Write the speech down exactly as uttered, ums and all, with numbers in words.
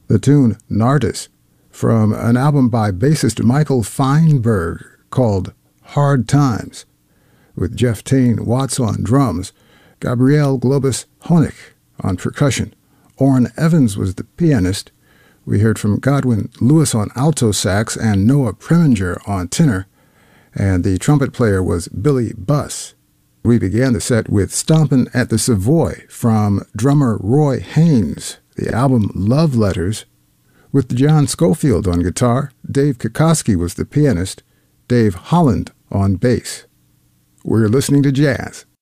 The tune Nardis, from an album by bassist Michael Feinberg called Hard Times, with Jeff Tain Watts on drums, Gabriel Globus Honig on percussion. Orrin Evans was the pianist. We heard from Godwin Lewis on alto sax and Noah Preminger on tenor, and the trumpet player was Billy Buss. We began the set with Stompin' at the Savoy from drummer Roy Haynes, the album Love Letters, with John Schofield on guitar. Dave Kokoski was the pianist, Dave Holland on bass. We're listening to jazz